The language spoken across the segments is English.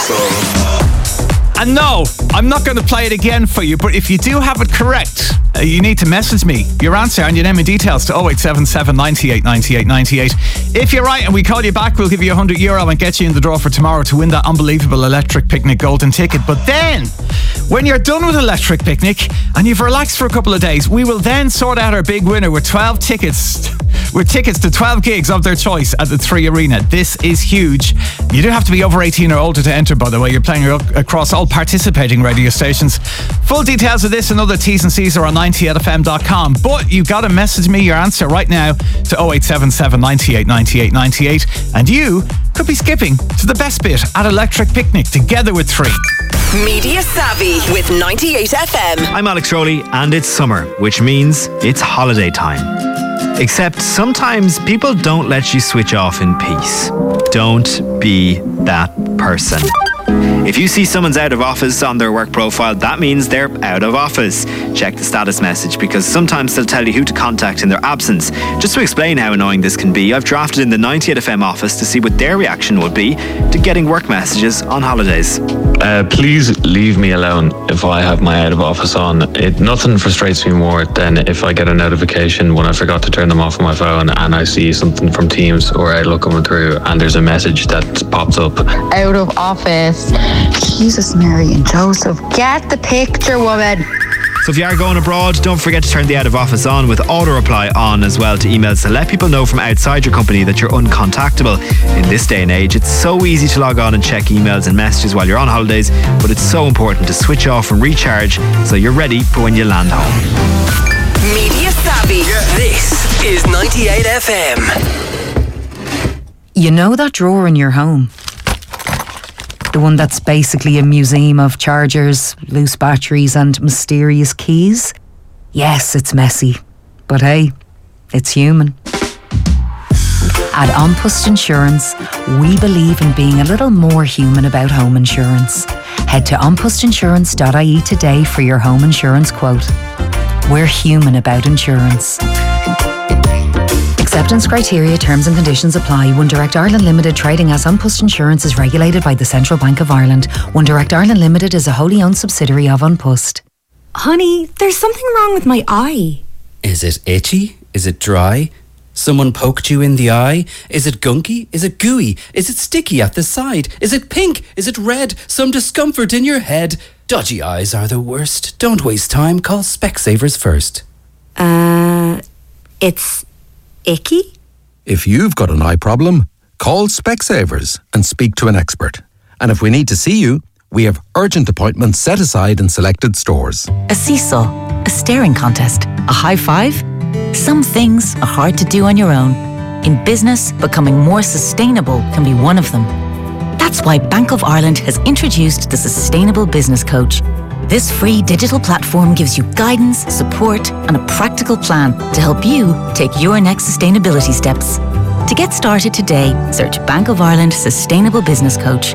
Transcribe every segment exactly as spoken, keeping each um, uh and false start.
And no, I'm not going to play it again for you, but if you do have it correct, uh, you need to message me your answer and your name and details to oh eight seven seven, nine eight, nine eight, nine eight. If you're right and we call you back, we'll give you one hundred euro and get you in the draw for tomorrow to win that unbelievable Electric Picnic golden ticket. But then, when you're done with Electric Picnic and you've relaxed for a couple of days, we will then sort out our big winner with twelve tickets, with tickets to twelve gigs of their choice at the Three Arena. This is huge. You do have to be over eighteen or older to enter, by the way. You're playing across all participating radio stations. Full details of this and other T's and C's are on ninety eight f m dot com. But you got to message me your answer right now to oh eight seven seven, nine eight, nine eight, nine eight, and you could be skipping to the best bit at Electric Picnic together with Three. Media Savvy with ninety-eight F M. I'm Alex Rowley, and it's summer, which means it's holiday time. Except sometimes people don't let you switch off in peace. Don't be that person. If you see someone's out of office on their work profile, that means they're out of office. Check the status message, because sometimes they'll tell you who to contact in their absence. Just to explain how annoying this can be, I've drafted in the ninety-eight F M office to see what their reaction would be to getting work messages on holidays. Uh, please leave me alone if I have my out of office on. It nothing frustrates me more than if I get a notification when I forgot to turn them off on my phone and I see something from Teams or Outlook coming through and there's a message that pops up. Out of office. Jesus, Mary and Joseph, get the picture, woman. So if you are going abroad, don't forget to turn the out of office on with auto reply on as well to emails to let people know from outside your company that you're uncontactable. In this day and age, it's so easy to log on and check emails and messages while you're on holidays, but it's so important to switch off and recharge so you're ready for when you land home. Media Savvy. Yeah. This is ninety-eight F M. You know that drawer in your home? The one that's basically a museum of chargers, loose batteries and mysterious keys? Yes, it's messy. But hey, it's human. At An Post Insurance, we believe in being a little more human about home insurance. Head to an post insurance dot I E today for your home insurance quote. We're human about insurance. Acceptance criteria, terms and conditions apply. One Direct Ireland Limited, trading as An Post Insurance, is regulated by the Central Bank of Ireland. One Direct Ireland Limited is a wholly owned subsidiary of An Post. Honey, there's something wrong with my eye. Is it itchy? Is it dry? Someone poked you in the eye? Is it gunky? Is it gooey? Is it sticky at the side? Is it pink? Is it red? Some discomfort in your head? Dodgy eyes are the worst. Don't waste time. Call Specsavers first. Uh, it's icky? If you've got an eye problem, call Specsavers and speak to an expert. And if we need to see you, we have urgent appointments set aside in selected stores. A seesaw, a staring contest, a high five? Some things are hard to do on your own. In business, becoming more sustainable can be one of them. That's why Bank of Ireland has introduced the Sustainable Business Coach. This free digital platform gives you guidance, support, and a practical plan to help you take your next sustainability steps. To get started today, search Bank of Ireland Sustainable Business Coach.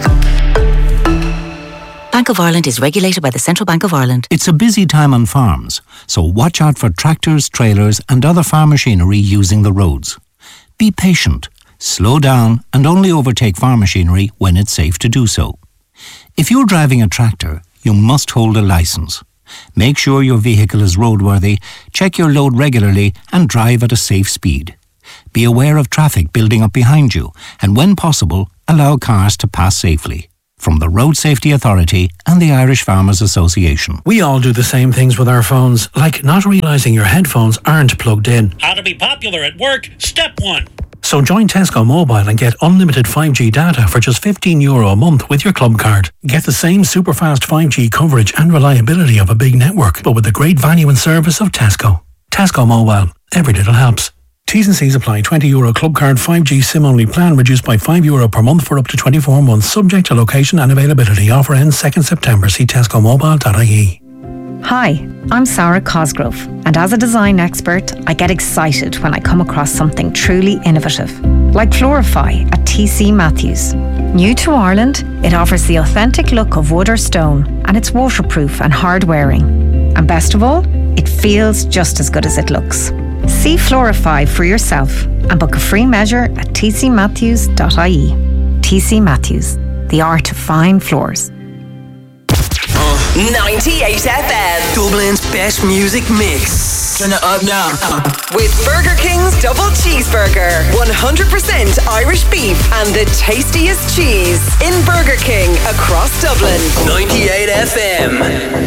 Bank of Ireland is regulated by the Central Bank of Ireland. It's a busy time on farms, so watch out for tractors, trailers, and other farm machinery using the roads. Be patient, slow down, and only overtake farm machinery when it's safe to do so. If you're driving a tractor, you must hold a licence. Make sure your vehicle is roadworthy, check your load regularly, and drive at a safe speed. Be aware of traffic building up behind you, and when possible, allow cars to pass safely. From the Road Safety Authority and the Irish Farmers Association. We all do the same things with our phones, like not realising your headphones aren't plugged in. How to be popular at work, step one. So join Tesco Mobile and get unlimited five G data for just fifteen euro a month with your club card. Get the same super fast five G coverage and reliability of a big network, but with the great value and service of Tesco. Tesco Mobile. Every little helps. T's and C's apply. twenty euro club card five G SIM only plan reduced by five euro per month for up to twenty-four months, subject to location and availability. Offer ends second September. See tesco mobile dot I E. Hi, I'm Sarah Cosgrove, and as a design expert, I get excited when I come across something truly innovative, like Florify at T C Matthews. New to Ireland, it offers the authentic look of wood or stone, and it's waterproof and hard wearing. And best of all, it feels just as good as it looks. See Florify for yourself and book a free measure at t c matthews dot I E. T C Matthews, the art of fine floors. ninety-eight F M. Dublin's best music mix. Turn it up now. With Burger King's double cheeseburger. one hundred percent Irish beef and the tastiest cheese. In Burger King across Dublin. ninety-eight F M.